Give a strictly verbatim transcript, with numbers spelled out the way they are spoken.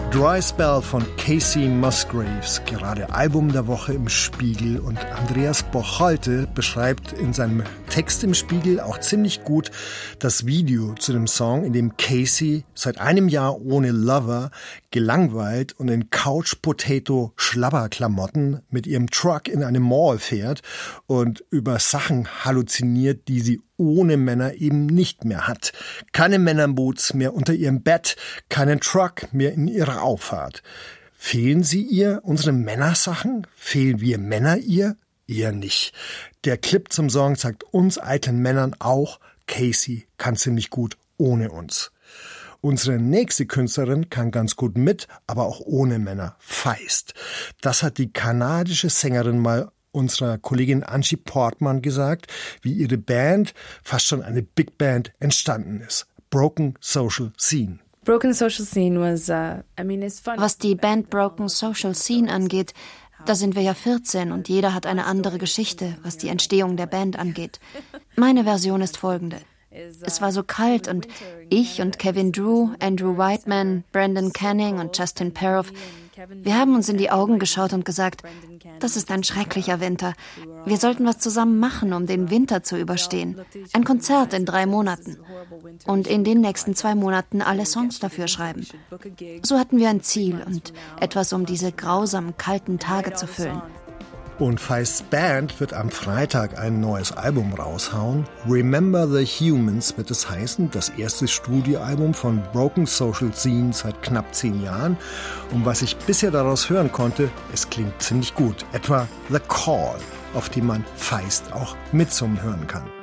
Dry Spell von Kacey Musgraves, gerade Album der Woche im Spiegel. Und Andreas Bocholte beschreibt in seinem Text im Spiegel auch ziemlich gut das Video zu dem Song, in dem Kacey seit einem Jahr ohne Lover, gelangweilt und in Couch-Potato-Schlabberklamotten mit ihrem Truck in eine Mall fährt und über Sachen halluziniert, die sie ohne Männer eben nicht mehr hat. Keine Männerboots mehr unter ihrem Bett, keinen Truck mehr in ihrer Auffahrt. Fehlen sie ihr, unsere Männersachen? Fehlen wir Männer ihr? Eher nicht. Der Clip zum Song sagt uns eitlen Männern auch, Kacey kann ziemlich gut ohne uns. Unsere nächste Künstlerin kann ganz gut mit, aber auch ohne Männer. Feist. Das hat die kanadische Sängerin mal unserer Kollegin Angie Portman gesagt, wie ihre Band, fast schon eine Big Band, entstanden ist. Broken Social Scene. Broken Social Scene was, uh, I mean, it's fun. Was die Band Broken Social Scene angeht, da sind wir ja vierzehn und jeder hat eine andere Geschichte, was die Entstehung der Band angeht. Meine Version ist folgende. Es war so kalt und ich und Kevin Drew, Andrew Whiteman, Brendan Canning und Justin Peroff, wir haben uns in die Augen geschaut und gesagt, das ist ein schrecklicher Winter. Wir sollten was zusammen machen, um den Winter zu überstehen. Ein Konzert in drei Monaten. Und in den nächsten zwei Monaten alle Songs dafür schreiben. So hatten wir ein Ziel und etwas, um diese grausamen, kalten Tage zu füllen. Und Feists Band wird am Freitag ein neues Album raushauen. Remember the Humans wird es heißen, das erste Studioalbum von Broken Social Scene seit knapp zehn Jahren. Und was ich bisher daraus hören konnte, es klingt ziemlich gut. Etwa The Call, auf dem man Feist auch mitsummen hören kann.